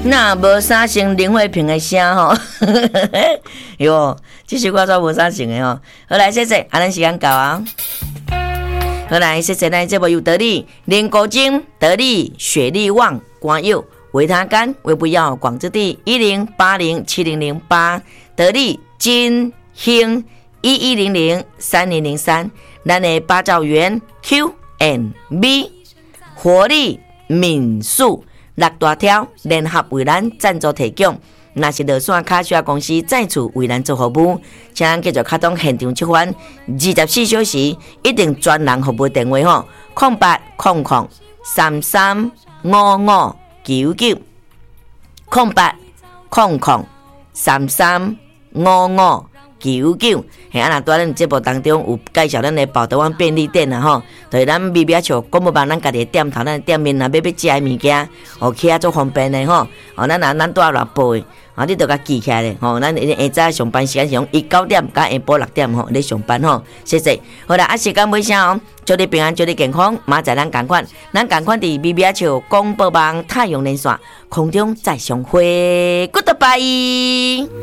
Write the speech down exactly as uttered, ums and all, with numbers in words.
那无啥成林慧萍的声吼，哟，这首歌做无啥成的吼。好来，谢谢，啊，咱时间到啊。好来，谢谢咱节目有得力、林国晶、得力、雪力旺、关佑、维他干、维不要、广之地一零八零七零零八、得力、金兴一一零零三零零三，咱的八兆元 Q and B 活力民宿。六大条联合为咱赞助提供，若是落线卡需要公司再次为咱做服务，请咱继续卡通现场切换，二十四小时一定专人服务电话吼，空八空空三三五五九九，空八空空三三五五九九。嘿，啊，若在咱节目当中有介绍咱的宝德湾便利店啊吼，就是咱微微笑广播网咱家己的店头，咱的店面若要要食的物件，哦，起啊做方便的吼，哦，咱若咱住偌步的，啊，你著甲记起来咧，吼，咱下早上班时间是从一九点到下晡六点吼，咧上班吼，谢谢。好啦，啊，时间尾声哦，祝你平安，祝你健康，明仔咱共款，咱共款伫微微笑广播网太阳连线空中再相会 ，Goodbye。